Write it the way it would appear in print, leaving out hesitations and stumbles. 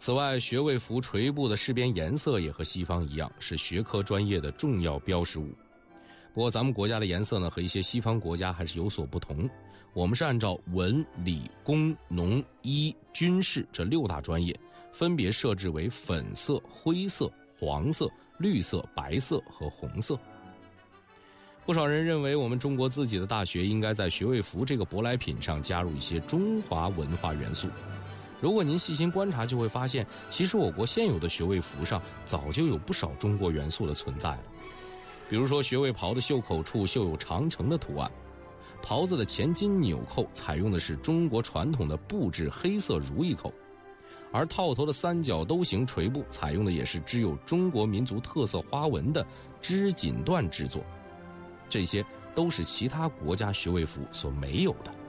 此外，学位服垂布的饰边颜色也和西方一样，是学科专业的重要标识物。不过咱们国家的颜色呢，和一些西方国家还是有所不同。我们是按照文、理、工、农、医、军事这6大专业，分别设置为粉色、灰色、黄色、绿色、白色和红色。不少人认为我们中国自己的大学应该在学位服这个舶来品上加入一些中华文化元素。如果您细心观察，就会发现其实我国现有的学位服上早就有不少中国元素的存在了。比如说学位袍的袖口处绣有长城的图案，袍子的前襟纽扣采用的是中国传统的布制黑色如意扣，而套头的三角兜形垂布采用的也是织有中国民族特色花纹的织锦缎制作，这些都是其他国家学位服所没有的。